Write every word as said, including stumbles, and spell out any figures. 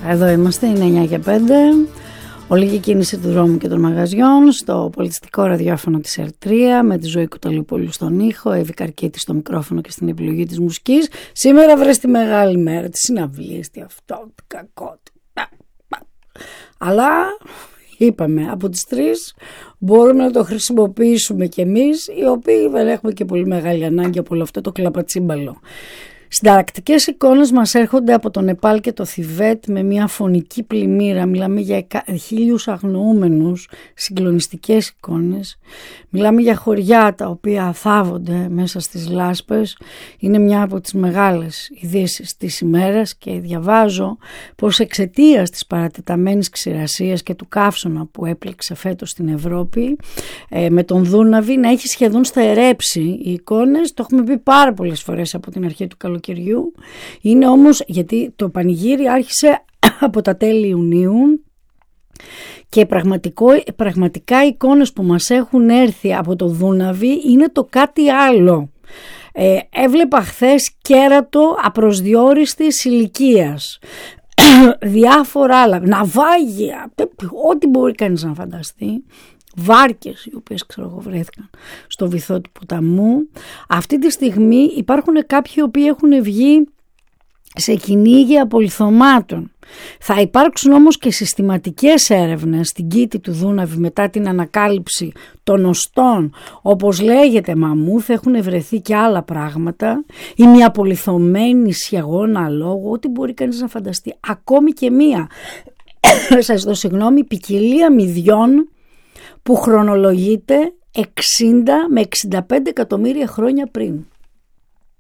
Εδώ είμαστε, είναι εννιά και πέντε. Ολική κίνηση του δρόμου και των μαγαζιών στο πολιτιστικό ραδιόφωνο της Ερ τρία με τη Ζωή Κουταλουπόλου στον ήχο, Εύη Καρκίτη στο μικρόφωνο και στην επιλογή της μουσικής. Σήμερα βρες τη μεγάλη μέρα, τις συναυλίες, τι αυτό, τι κακό, τι... Αλλά είπαμε, από τις τρεις μπορούμε να το χρησιμοποιήσουμε κι εμείς, οι οποίοι δεν έχουμε και πολύ μεγάλη ανάγκη από όλο αυτό το κλαπατσίμπαλο. Συνταρακτικές εικόνες μας έρχονται από το Νεπάλ και το Θιβέτ με μια φωνική πλημμύρα. Μιλάμε για χίλιους αγνοούμενους, συγκλονιστικές εικόνες. Μιλάμε για χωριά τα οποία θάβονται μέσα στις λάσπες. Είναι μια από τις μεγάλες ειδήσεις της ημέρας και διαβάζω πως εξαιτίας της παρατεταμένης ξηρασίας και του καύσωνα που έπληξε φέτος στην Ευρώπη, ε, με τον Δούναβη να έχει σχεδόν στερέψει οι εικόνες. Το έχουμε πει πάρα πολλές φορές από την αρχή του καλοκαιριού. Είναι όμως, γιατί το πανηγύρι άρχισε από τα τέλη Ιουνίου και πραγματικό, πραγματικά οι εικόνες που μας έχουν έρθει από το Δούναβι είναι το κάτι άλλο. Ε, έβλεπα χθες κέρατο απροσδιόριστης ηλικίας, διάφορα άλλα, ναυάγια, ό,τι μπορεί κανείς να φανταστεί. Βάρκες οι οποίες ξέρω εγώ βρέθηκαν στο βυθό του ποταμού. Αυτή τη στιγμή υπάρχουν κάποιοι οι οποίοι έχουν βγει σε κυνήγι απολιθωμάτων. Θα υπάρξουν όμως και συστηματικές έρευνες στην κήτη του Δούναβη μετά την ανακάλυψη των οστών. Όπως λέγεται μαμούθ, έχουν βρεθεί και άλλα πράγματα, ή μια απολιθωμένη σιαγώνα λόγω, ό,τι μπορεί κανείς να φανταστεί. Ακόμη και μία, σας δω συγγνώμη, ποικιλία μυδιών που χρονολογείται εξήντα με εξήντα πέντε εκατομμύρια χρόνια πριν.